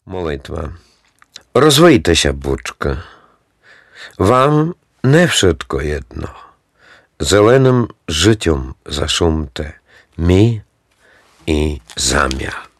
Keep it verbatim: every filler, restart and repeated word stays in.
Молитва. Розвийтеся, бучка. Вам не wszystko jedno. Зеленим життям зашумте мі і зам'я.